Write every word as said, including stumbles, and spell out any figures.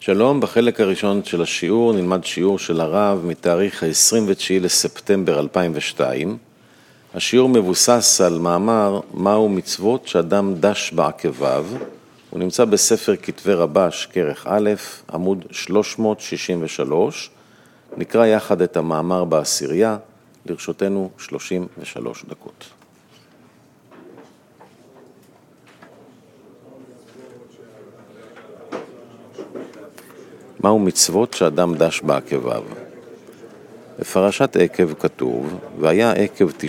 שלום, בחלק הראשון של השיעור נלמד שיעור של הרב מתאריך ה-עשרים ותשעה לספטמבר אלפיים ושתיים. השיעור מבוסס על מאמר מהו מצוות שאדם דש בעקביו. הוא נמצא בספר כתבי רבש כרך א', עמוד שלוש מאות שישים ושלוש. נקרא יחד את המאמר בעשירייה, לרשותנו שלושים ושלוש דקות. מהו מצוות שאדם דש בעקביו? בפרשת עקב כתוב, והיה עקב